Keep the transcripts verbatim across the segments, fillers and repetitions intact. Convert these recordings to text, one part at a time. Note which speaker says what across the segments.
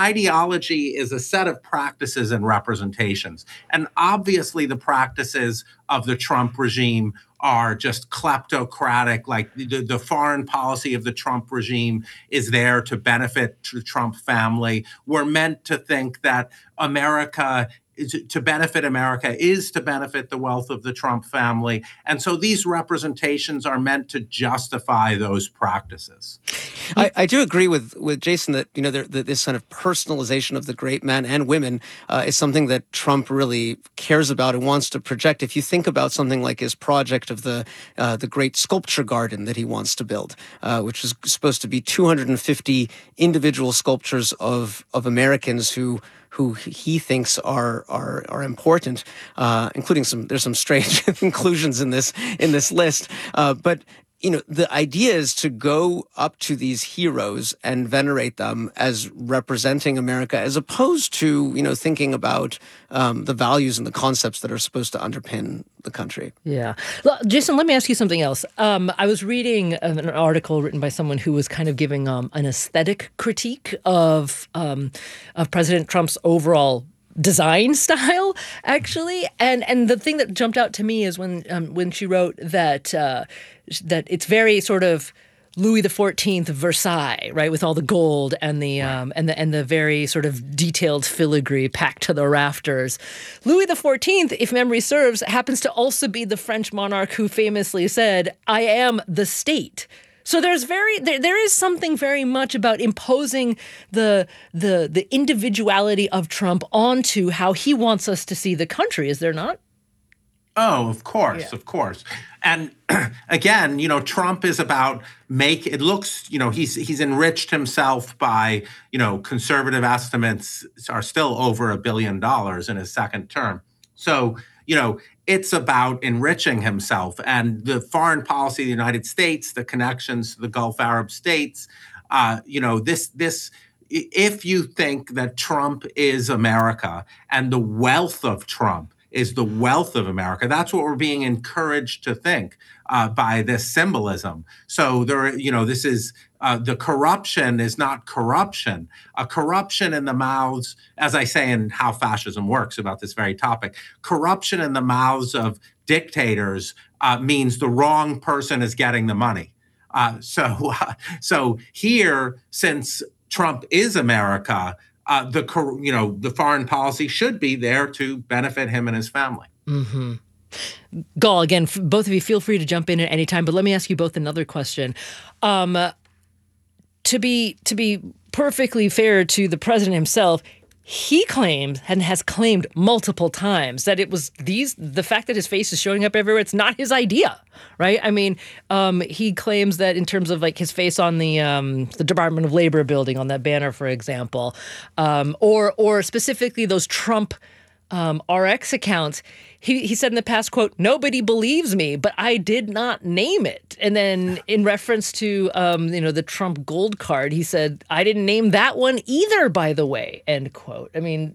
Speaker 1: ideology is a set of practices and representations. And obviously, the practices of the Trump regime are just kleptocratic. Like the, the foreign policy of the Trump regime is there to benefit the Trump family. We're meant to think that America to benefit America is to benefit the wealth of the Trump family. And so these representations are meant to justify those practices.
Speaker 2: I, I do agree with, with Jason that, you know, there, that this kind of personalization of the great men and women uh, is something that Trump really cares about and wants to project. If you think about something like his project of the uh, the great sculpture garden that he wants to build, uh, which is supposed to be two hundred fifty individual sculptures of, of Americans who who he thinks are are are important, uh, including some. There's some strange inclusions in this in this list, uh, but. You know, the idea is to go up to these heroes and venerate them as representing America, as opposed to, you know, thinking about um, the values and the concepts that are supposed to underpin the country.
Speaker 3: Yeah. Well, Jason, let me ask you something else. Um, I was reading an article written by someone who was kind of giving um, an aesthetic critique of um, of President Trump's overall design style, actually, and and the thing that jumped out to me is when um, when she wrote that uh, that it's very sort of Louis the Fourteenth Versailles, right, with all the gold and the um, and the and the very sort of detailed filigree packed to the rafters. Louis the Fourteenth, if memory serves, happens to also be the French monarch who famously said, "I am the state." So there's very there, there is something very much about imposing the the the individuality of Trump onto how he wants us to see the country, is there not?
Speaker 1: Oh, of course,
Speaker 3: Yeah.
Speaker 1: of course. And again, you know, Trump is about make it looks, you know, he's he's enriched himself by, you know, conservative estimates are still over a billion dollars in his second term. So, you know, it's about enriching himself, and the foreign policy of the United States, the connections to the Gulf Arab states, uh, you know, this this if you think that Trump is America and the wealth of Trump is the wealth of America, that's what we're being encouraged to think uh, by this symbolism. So there, you know, this is uh, the corruption is not corruption. A corruption in the mouths, as I say in How Fascism Works about this very topic, corruption in the mouths of dictators uh, means the wrong person is getting the money. Uh, so, uh, so here, since Trump is America, uh, the you know the foreign policy should be there to benefit him and his family.
Speaker 3: Mm-hmm. Gall, again, f- both of you feel free to jump in at any time, but let me ask you both another question. Um, uh, to be to be perfectly fair to the president himself, he claims and has claimed multiple times that it was these the fact that his face is showing up everywhere, it's not his idea, right? I mean, um, he claims that in terms of like his face on the um, the Department of Labor building on that banner, for example, um, or or specifically those Trump um, R X accounts. He he said in the past, quote, "Nobody believes me, but I did not name it." And then in reference to, um, you know, the Trump gold card, he said, "I didn't name that one either, by the way," end quote. I mean,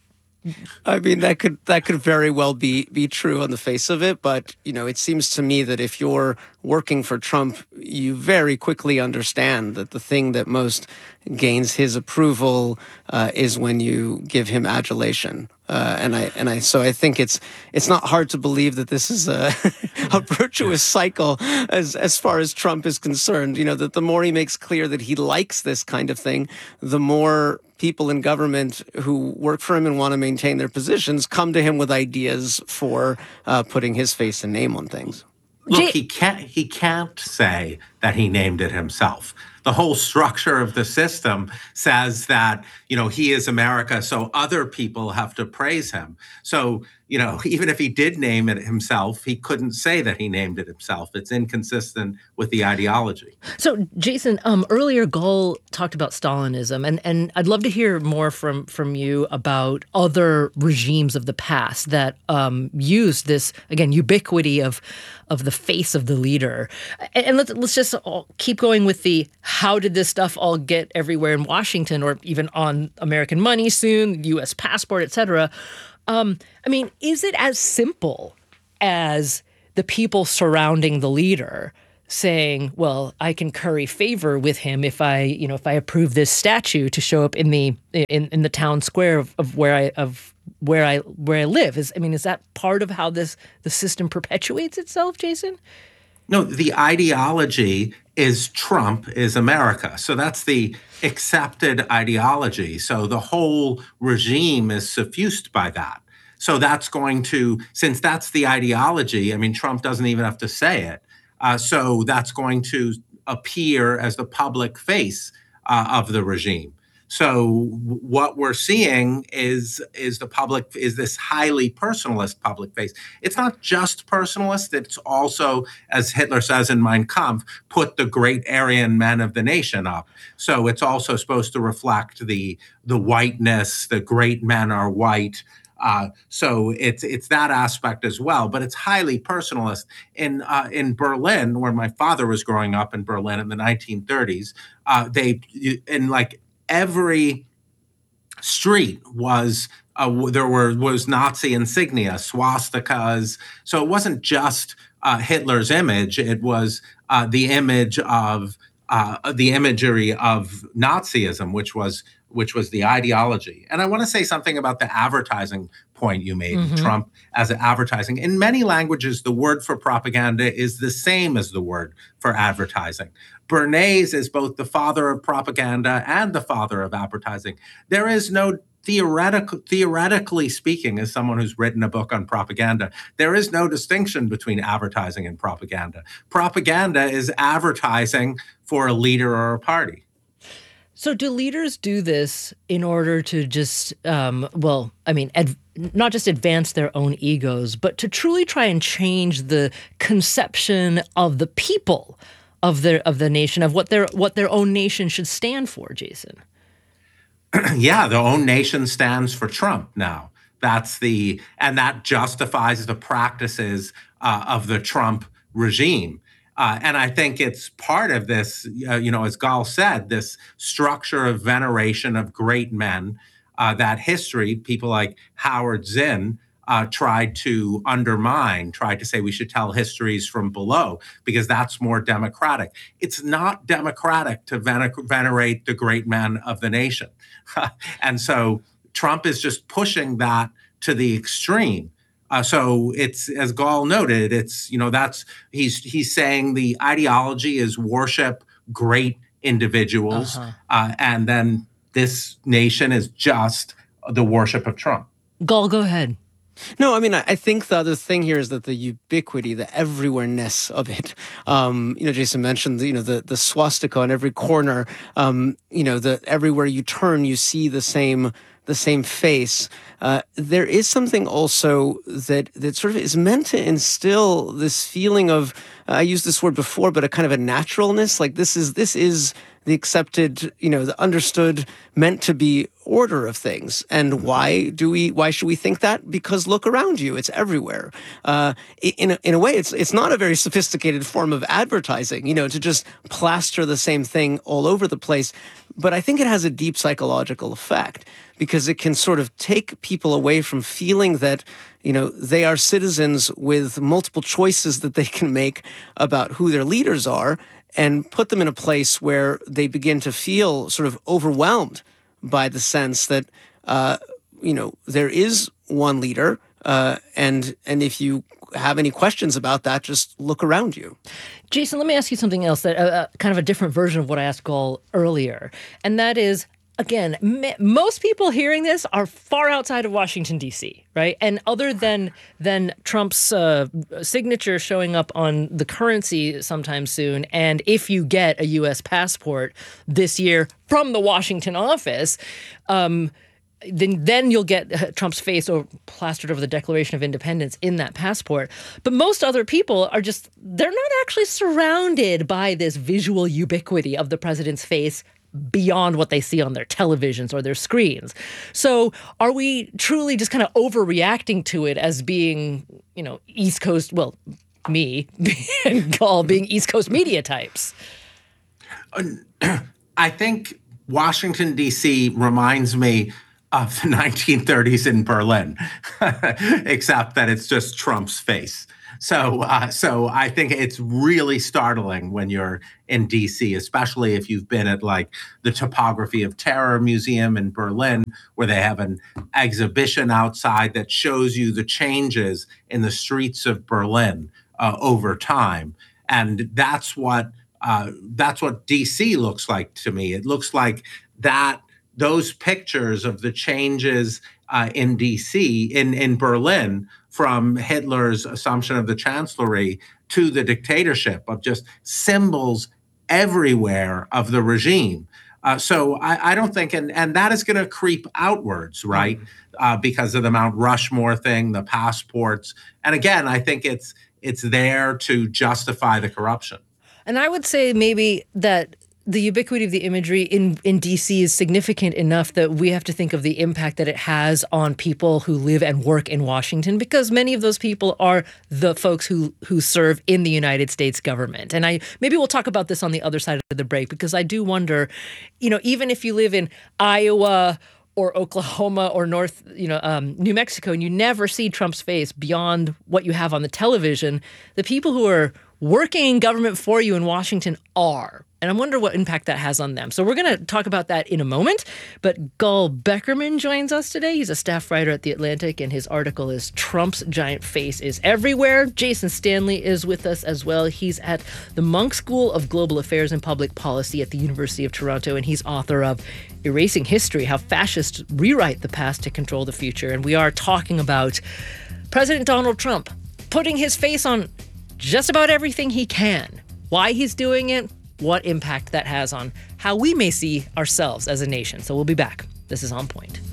Speaker 2: I mean, that could that could very well be be true on the face of it, but you know, it seems to me that if you're working for Trump, you very quickly understand that the thing that most gains his approval uh, is when you give him adulation. Uh, and I and I so I think it's it's not hard to believe that this is a, a virtuous cycle as as far as Trump is concerned. You know, that the more he makes clear that he likes this kind of thing, the more people in government who work for him and want to maintain their positions come to him with ideas for uh, putting his face and name on things.
Speaker 1: Look, he can't he can't say that he named it himself. The whole structure of the system says that, you know, he is America, so other people have to praise him. So, you know, even if he did name it himself, he couldn't say that he named it himself. It's inconsistent with the ideology.
Speaker 3: So, Jason, um, earlier Gall talked about Stalinism, and, and I'd love to hear more from, from you about other regimes of the past that um, used this, again, ubiquity of of the face of the leader. And, and let's let's just all keep going with the how did this stuff all get everywhere in Washington or even on American money soon, U S passport, et cetera. Um, I mean, is it as simple as the people surrounding the leader saying, well, I can curry favor with him if I, you know, if I approve this statue to show up in the in, in the town square of, of where I of where I where I live. Is I mean, is that part of how this the system perpetuates itself, Jason?
Speaker 1: No, the ideology is Trump is America. So that's the accepted ideology. So the whole regime is suffused by that. So that's going to, since that's the ideology, I mean, Trump doesn't even have to say it. Uh, so that's going to appear as the public face uh, of the regime. So what we're seeing is is the public is this highly personalist public face. It's not just personalist; it's also, as Hitler says in Mein Kampf, put the great Aryan men of the nation up. So it's also supposed to reflect the the whiteness. The great men are white. Uh, so it's it's that aspect as well, but it's highly personalist. In uh, in Berlin, where my father was growing up in Berlin in the nineteen thirties, uh, they in like every street was uh, there were was Nazi insignia, swastikas. So it wasn't just uh, Hitler's image; it was uh, the image of uh, the imagery of Nazism, which was which was the ideology. And I want to say something about the advertising point you made, mm-hmm. Trump as advertising. In many languages, the word for propaganda is the same as the word for advertising. Bernays is both the father of propaganda and the father of advertising. There is no theoretical, theoretically speaking, as someone who's written a book on propaganda, there is no distinction between advertising and propaganda. Propaganda is advertising for a leader or a party.
Speaker 3: So do leaders do this in order to just, um, well, I mean, ad- not just advance their own egos, but to truly try and change the conception of the people of their of the nation, of what their what their own nation should stand for, Jason?
Speaker 1: Yeah, their own nation stands for Trump now. That's the and that justifies the practices uh, of the Trump regime. Uh, and I think it's part of this, uh, you know, as Gal said, this structure of veneration of great men, uh, that history, people like Howard Zinn uh, tried to undermine, tried to say we should tell histories from below because that's more democratic. It's not democratic to vener- venerate the great men of the nation. And so Trump is just pushing that to the extreme. Uh, so it's, as Gall noted, it's, you know, that's, he's he's saying the ideology is worship great individuals. Uh-huh. Uh, and then this nation is just the worship of Trump.
Speaker 3: Gall, go ahead.
Speaker 2: No, I mean, I think the other thing here is that the ubiquity, the everywhere-ness of it. Um, you know, Jason mentioned, you know, the, the swastika on every corner. Um, you know, the everywhere you turn, you see the same the same face. Uh, there is something also that that sort of is meant to instill this feeling of, uh, I used this word before, but a kind of a naturalness. Like this is this is the accepted, you know, the understood, meant to be order of things. And why do we? Why should we think that? Because look around you; it's everywhere. Uh, in a, in a way, it's it's not a very sophisticated form of advertising, you know, to just plaster the same thing all over the place. But I think it has a deep psychological effect because it can sort of take people away from feeling that, you know, they are citizens with multiple choices that they can make about who their leaders are, and put them in a place where they begin to feel sort of overwhelmed by the sense that, uh, you know, there is one leader, uh, and and if you have any questions about that, just look around you.
Speaker 3: Jason, let me ask you something else, that uh, kind of a different version of what I asked Gall earlier, and that is, again, m- most people hearing this are far outside of Washington, D C, right? And other than than Trump's uh, signature showing up on the currency sometime soon, and if you get a U S passport this year from the Washington office, um, then then you'll get Trump's face over, plastered over the Declaration of Independence in that passport. But most other people are just, they're not actually surrounded by this visual ubiquity of the president's face beyond what they see on their televisions or their screens. So are we truly just kind of overreacting to it as being, you know, East Coast, well, me and Gall being East Coast media types?
Speaker 1: I think Washington, D C reminds me of the nineteen thirties in Berlin, except that it's just Trump's face. So, uh, so I think it's really startling when you're in D C, especially if you've been at like the Topography of Terror Museum in Berlin, where they have an exhibition outside that shows you the changes in the streets of Berlin uh, over time, and that's what uh, that's what D C looks like to me. It looks like that those pictures of the changes uh, in D C, in, in Berlin, from Hitler's assumption of the chancellery to the dictatorship, of just symbols everywhere of the regime. Uh, so I, I don't think, and, and that is going to creep outwards, right? Uh, because of the Mount Rushmore thing, the passports. And again, I think it's it's there to justify the corruption.
Speaker 3: And I would say maybe that the ubiquity of the imagery in, in D C is significant enough that we have to think of the impact that it has on people who live and work in Washington, because many of those people are the folks who who serve in the United States government. And I maybe we'll talk about this on the other side of the break, because I do wonder, you know, even if you live in Iowa or Oklahoma or North, you know, um, New Mexico, and you never see Trump's face beyond what you have on the television, the people who are working in government for you in Washington are. And I wonder what impact that has on them. So we're going to talk about that in a moment. But Gal Beckerman joins us today. He's a staff writer at The Atlantic, and his article is Trump's Giant Face is Everywhere. Jason Stanley is with us as well. He's at the Munk School of Global Affairs and Public Policy at the University of Toronto, and he's author of Erasing History, How Fascists Rewrite the Past to Control the Future. And we are talking about President Donald Trump putting his face on just about everything he can, why he's doing it, what impact that has on how we may see ourselves as a nation. So we'll be back. This is On Point.